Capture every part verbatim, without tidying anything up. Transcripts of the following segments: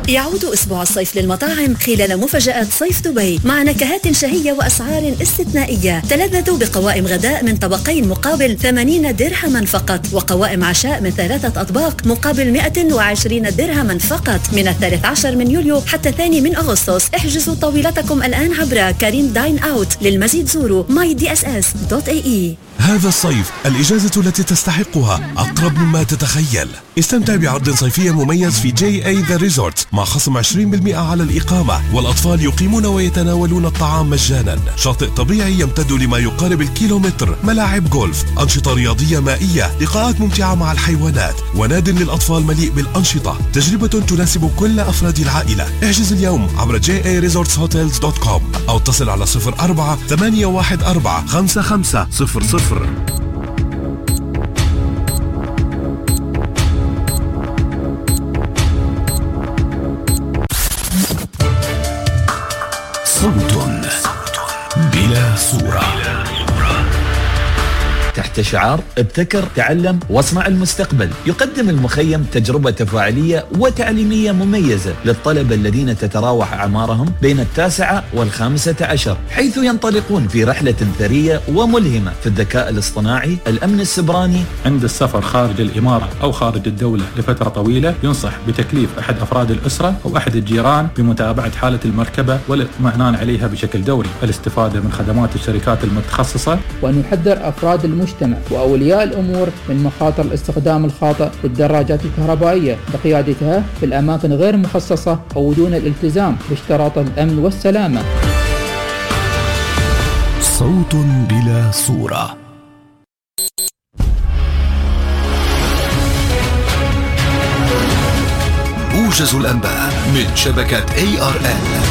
يعود أسبوع الصيف للمطاعم خلال مفاجآت صيف دبي مع نكهات شهية وأسعار استثنائية. تلذذوا بقوائم غداء من طبقين مقابل ثمانين درهما فقط، وقوائم عشاء من ثلاثة أطباق مقابل مئة وعشرين درهما فقط من الثالث عشر من يوليو حتى الثاني من أغسطس. احجزوا طاولتكم الآن عبر كريم داين أوت. للمزيد زوروا ماي دي اس اس دوت اي اي. هذا الصيف الإجازة التي تستحقها أقرب مما تتخيل. استمتع بعرض صيفي مميز في جي اي ذا ريزورت مع خصم عشرين بالمئة على الإقامة، والأطفال يقيمون ويتناولون الطعام مجانا. شاطئ طبيعي يمتد لما يقارب الكيلومتر، ملاعب جولف، أنشطة رياضية مائية، لقاءات ممتعة مع الحيوانات، وناد للأطفال مليء بالأنشطة. تجربة تناسب كل أفراد العائلة. احجز اليوم عبر جي اي ريزورتس هوتيلز دوت كوم أو اتصل على صفر أربعة ثمانية واحد أربعة خمسة خمسة صفر صفر. صوت بلا صورة. تحت شعار ابتكر، تعلم، واصنع المستقبل، يقدم المخيم تجربة تفاعلية وتعليمية مميزة للطلبة الذين تتراوح أعمارهم بين التاسعة والخامسة عشر، حيث ينطلقون في رحلة ثرية وملهمة في الذكاء الاصطناعي، الأمن السبراني. عند السفر خارج الإمارة أو خارج الدولة لفترة طويلة، ينصح بتكليف أحد أفراد الأسرة أو أحد الجيران بمتابعة حالة المركبة والاطمئنان عليها بشكل دوري، الاستفادة من خدمات الشركات المتخصصة، وأن يحذر أفراد المجتمع وأولياء الأمور من مخاطر الاستخدام الخاطئ للدراجات الكهربائية بقيادتها في الأماكن غير مخصصة أو دون الالتزام باشتراط الأمن والسلامة. صوت بلا صورة. موجز الأنباء من شبكة إيه آر إل.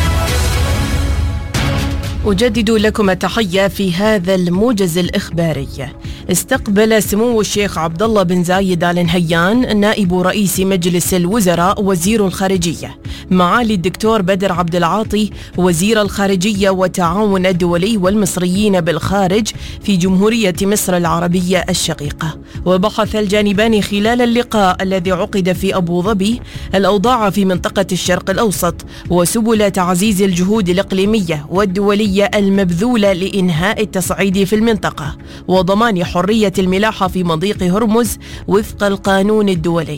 أجدد لكم التحية في هذا الموجز الإخباري. استقبل سمو الشيخ عبد الله بن زايد آل نهيان نائب رئيس مجلس الوزراء وزير الخارجية معالي الدكتور بدر عبد العاطي وزير الخارجية والتعاون الدولي والمصريين بالخارج في جمهورية مصر العربية الشقيقة. وبحث الجانبان خلال اللقاء الذي عقد في أبو ظبي الأوضاع في منطقة الشرق الأوسط وسبل تعزيز الجهود الإقليمية والدولية المبذولة لإنهاء التصعيد في المنطقة وضمان حرية الملاحة في مضيق هرمز وفق القانون الدولي.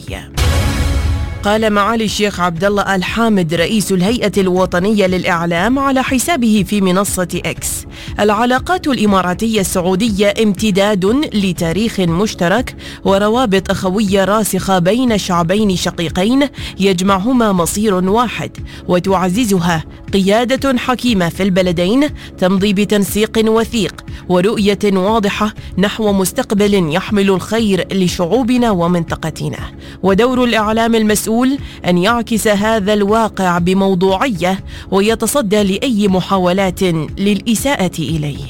قال معالي الشيخ عبد الله آل حامد رئيس الهيئة الوطنية للإعلام على حسابه في منصة إكس: العلاقات الإماراتية السعودية امتداد لتاريخ مشترك وروابط أخوية راسخة بين شعبين شقيقين يجمعهما مصير واحد، وتعززها قيادة حكيمة في البلدين تمضي بتنسيق وثيق ورؤية واضحة نحو مستقبل يحمل الخير لشعوبنا ومنطقتنا. ودور الإعلام المسؤول أن يعكس هذا الواقع بموضوعية ويتصدى لأي محاولات للإساءة إليه.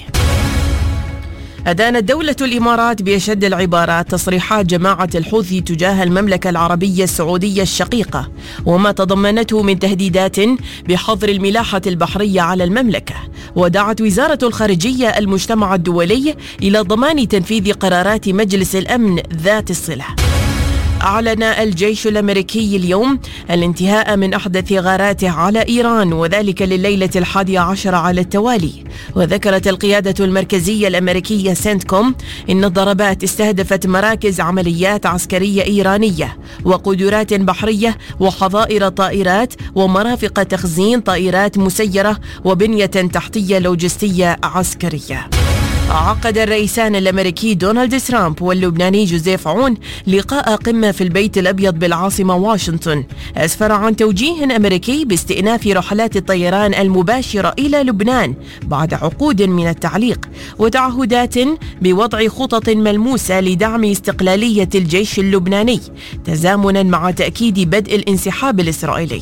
أدانت دولة الإمارات بأشد العبارات تصريحات جماعة الحوثي تجاه المملكة العربية السعودية الشقيقة وما تضمنته من تهديدات بحظر الملاحة البحرية على المملكة. ودعت وزارة الخارجية المجتمع الدولي إلى ضمان تنفيذ قرارات مجلس الأمن ذات الصلة. أعلن الجيش الأمريكي اليوم الانتهاء من أحدث غاراته على إيران، وذلك لليلة الحادية عشر على التوالي. وذكرت القيادة المركزية الأمريكية سنتكوم إن الضربات استهدفت مراكز عمليات عسكرية إيرانية وقدرات بحرية وحظائر طائرات ومرافق تخزين طائرات مسيرة وبنية تحتية لوجستية عسكرية. عقد الرئيسان الأمريكي دونالد ترامب واللبناني جوزيف عون لقاء قمة في البيت الأبيض بالعاصمة واشنطن أسفر عن توجيه أمريكي باستئناف رحلات الطيران المباشرة إلى لبنان بعد عقود من التعليق، وتعهدات بوضع خطط ملموسة لدعم استقلالية الجيش اللبناني تزامنا مع تأكيد بدء الانسحاب الإسرائيلي.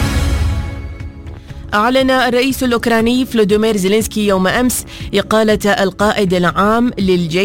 أعلن الرئيس الأوكراني فلوديمير زيلينسكي يوم أمس إقالة القائد العام للجيش